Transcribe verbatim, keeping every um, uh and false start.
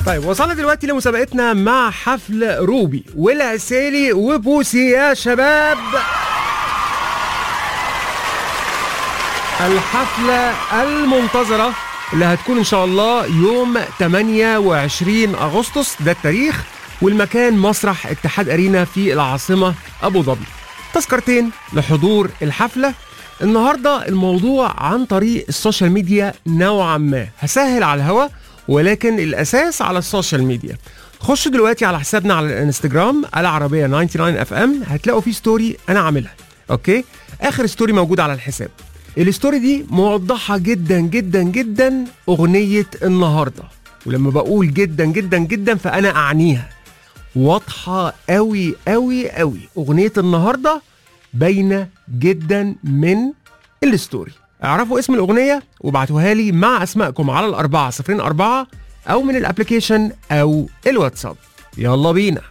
طيب وصلنا دلوقتي لمسابقتنا مع حفل روبي والعسيلي وبوسي يا شباب. الحفلة المنتظرة اللي هتكون ان شاء الله يوم ثمانية وعشرين أغسطس، ده التاريخ، والمكان مسرح اتحاد أرينا في العاصمة أبو ظبي. تذكرتين لحضور الحفلة. النهاردة الموضوع عن طريق السوشيال ميديا نوعا ما، هسهل على الهوا ولكن الأساس على السوشيال ميديا. خشوا دلوقتي على حسابنا على الانستجرام العربية تسعة وتسعين اف ام، هتلاقوا فيه ستوري أنا عاملها. أوكي، آخر ستوري موجود على الحساب. الستوري دي موضحة جدا جدا جدا أغنية النهاردة، ولما بقول جدا جدا جدا فأنا أعنيها. واضحة قوي قوي قوي، أغنية النهاردة باينة جدا من الستوري. اعرفوا اسم الأغنية وابعتوها لي مع أسمائكم على الأربعة صفرين أربعة أو من الابليكيشن أو الواتساب. يلا بينا.